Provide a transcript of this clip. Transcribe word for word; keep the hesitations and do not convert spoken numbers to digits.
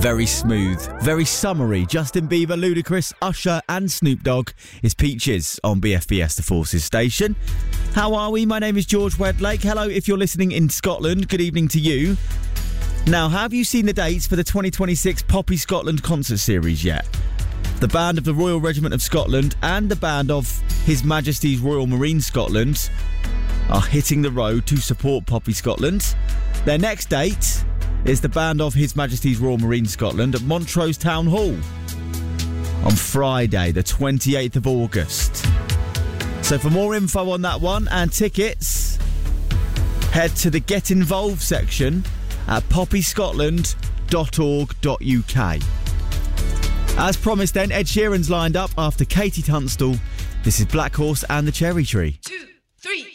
Very smooth, very summery. Justin Bieber, Ludacris, Usher and Snoop Dogg is Peaches on B F B S The Forces station. How are we? My name is George Wedlake. Hello, if you're listening in Scotland, good evening to you. Now, have you seen the dates for the twenty twenty-six Poppy Scotland concert series yet? The band of the Royal Regiment of Scotland and the band of His Majesty's Royal Marine Scotland are hitting the road to support Poppy Scotland. Their next date is the band of His Majesty's Royal Marine Scotland at Montrose Town Hall on Friday, the twenty-eighth of August. So for more info on that one and tickets, head to the Get Involved section at poppy scotland dot org dot U K. As promised then, Ed Sheeran's lined up after Katie Tunstall. This is Black Horse and the Cherry Tree. Two, three.